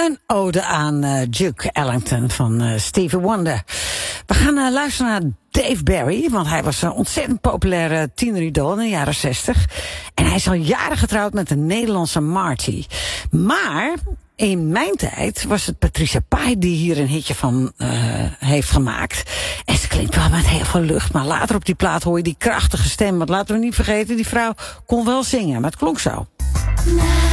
Een ode aan Duke Ellington van Stevie Wonder. We gaan luisteren naar Dave Barry, want hij was een ontzettend populaire tieneridool in de jaren 60. En hij is al jaren getrouwd met een Nederlandse Marty. Maar in mijn tijd was het Patricia Pai die hier een hitje van heeft gemaakt. En ze klinkt wel met heel veel lucht, maar later op die plaat hoor je die krachtige stem. Want laten we niet vergeten, die vrouw kon wel zingen, maar het klonk zo.